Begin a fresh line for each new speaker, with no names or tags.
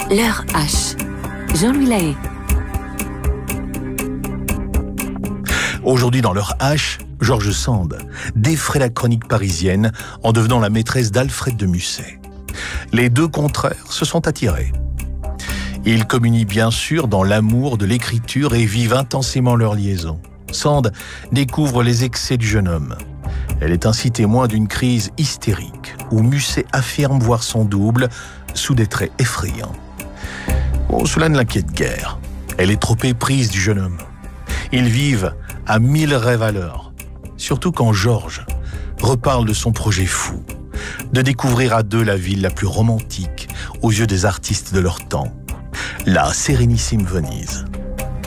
L'heure H. Jean-Louis Lahaye.
Aujourd'hui dans l'heure H, George Sand défraie la chronique parisienne en devenant la maîtresse d'Alfred de Musset. Les deux contraires se sont attirés. Ils communient bien sûr dans l'amour de l'écriture et vivent intensément leur liaison. Sand découvre les excès du jeune homme. Elle est ainsi témoin d'une crise hystérique où Musset affirme voir son double sous des traits effrayants. Bon, cela ne l'inquiète guère. Elle est trop éprise du jeune homme. Ils vivent à 1000 rêves à l'heure. Surtout quand Georges reparle de son projet fou, de découvrir à deux la ville la plus romantique aux yeux des artistes de leur temps, la sérénissime Venise.